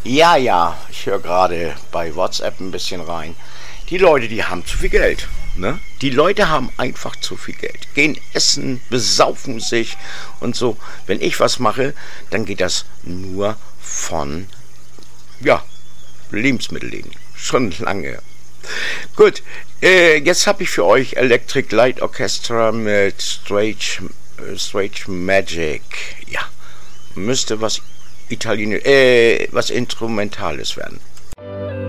Ja, ja, ich höre gerade bei WhatsApp ein bisschen rein. Die Leute, die haben zu viel Geld. Ne? Die Leute haben einfach zu viel Geld. Gehen essen, besaufen sich und so. Wenn ich was mache, dann geht das nur von, ja, Lebensmittelläden. Schon lange. Gut, jetzt habe ich für euch Electric Light Orchestra mit Strange Magic. Ja, müsste was was Instrumentales werden.